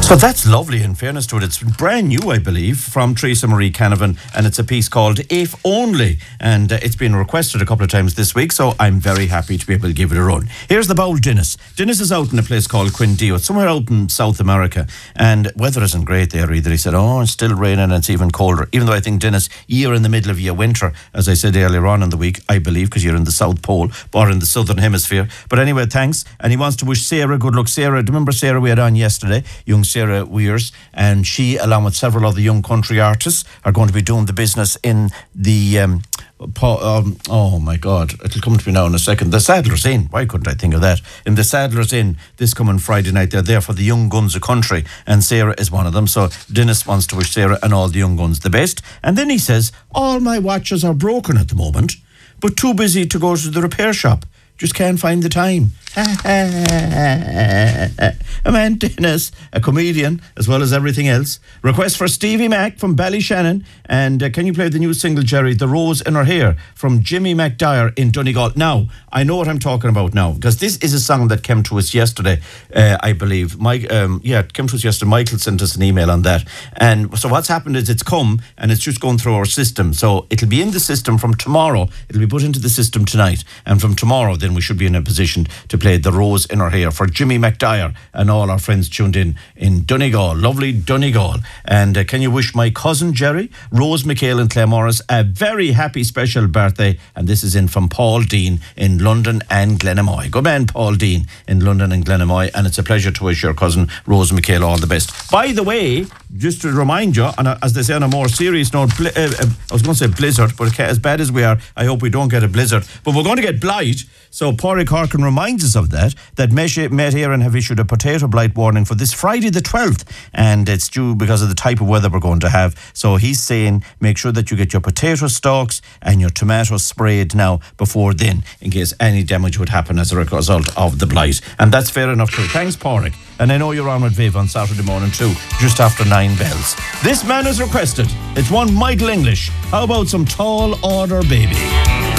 So that's lovely, in fairness to it. It's brand new, I believe, from Teresa Marie Canavan, and it's a piece called If Only, and it's been requested a couple of times this week, so I'm very happy to be able to give it a run. Here's the bowl, Dennis. Dennis is out in a place called Quindío. It's somewhere out in South America, and weather isn't great there either. He said, it's still raining and it's even colder, even though I think, Dennis, you're in the middle of your winter, as I said earlier on in the week, I believe, because you're in the South Pole, or in the Southern Hemisphere. But anyway, thanks, and he wants to wish Sarah good luck. Sarah, do you remember Sarah we had on yesterday? Young Sarah Weirs, and she, along with several other young country artists, are going to be doing the business in the oh my God, it'll come to me now in a second. The Saddler's Inn. Why couldn't I think of that? In the Saddler's Inn this coming Friday night. They're there for the young guns of country, and Sarah is one of them. So Dennis wants to wish Sarah and all the young guns the best. And then he says, all my watches are broken at the moment, but too busy to go to the repair shop. Just can't find the time. A man, Dennis, a comedian, as well as everything else. Request for Stevie Mac from Ballyshannon. And can you play the new single, Jerry, The Rose in Her Hair, from Jimmy McDyer in Donegal? Now, I know what I'm talking about now, because this is a song that came to us yesterday, I believe. It came to us yesterday. Michael sent us an email on that. And so what's happened is it's come, and it's just going through our system. So it'll be in the system from tomorrow. It'll be put into the system tonight. And from tomorrow, then we should be in a position to play The Rose in Her Hair for Jimmy McDyer and all our friends tuned in Donegal, lovely Donegal. And can you wish my cousin Jerry, Rose McHale and Claire Morris, a very happy special birthday? And this is in from Paul Dean in London and Glenamoy. Good man, Paul Dean in London and Glenamoy. And it's a pleasure to wish your cousin Rose McHale all the best. By the way, just to remind you, and as they say on a more serious note, I was going to say blizzard, but as bad as we are, I hope we don't get a blizzard. But we're going to get blight. So Pádraig Harkin reminds us of that Met Éireann have issued a potato blight warning for this Friday the 12th, and it's due because of the type of weather we're going to have. So he's saying make sure that you get your potato stalks and your tomatoes sprayed now before then, in case any damage would happen as a result of the blight. And that's fair enough too. Thanks, Pádraig. And I know you're on with Viv on Saturday morning too, just after 9 bells. This man has requested, it's one Michael English. How about some Tall Order Baby?